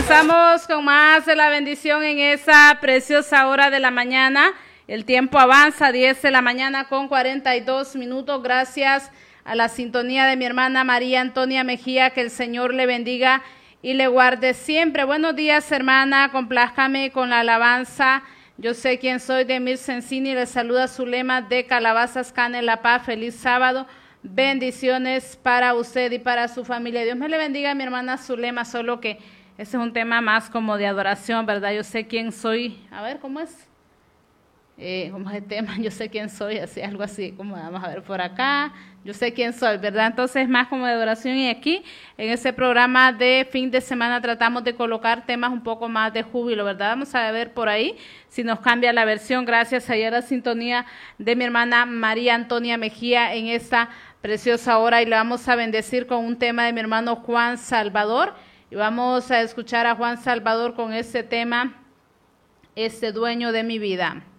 Regresamos con más de la bendición en esa preciosa hora de la mañana. El tiempo avanza, 10 de la mañana con 42 minutos. Gracias a la sintonía de mi hermana María Antonia Mejía. Que el Señor le bendiga y le guarde siempre. Buenos días, hermana. Complázcame con la alabanza. Yo sé quién soy, de Emir Sensini. Le saluda Zulema de Calabazas, Cane, La Paz. Feliz sábado. Bendiciones para usted y para su familia. Dios me le bendiga, mi hermana Zulema. Solo que ese es un tema más como de adoración, ¿verdad? Yo sé quién soy. A ver, ¿cómo es? ¿Cómo es el tema? Yo sé quién soy, así, algo así, como vamos a ver por acá. Yo sé quién soy, ¿verdad? Entonces, más como de adoración. Y aquí, en ese programa de fin de semana, tratamos de colocar temas un poco más de júbilo, ¿verdad? Vamos a ver por ahí si nos cambia la versión. Gracias a la sintonía de mi hermana María Antonia Mejía en esta preciosa hora. Y le vamos a bendecir con un tema de mi hermano Juan Salvador. Y vamos a escuchar a Juan Salvador con este tema, Este dueño de mi vida.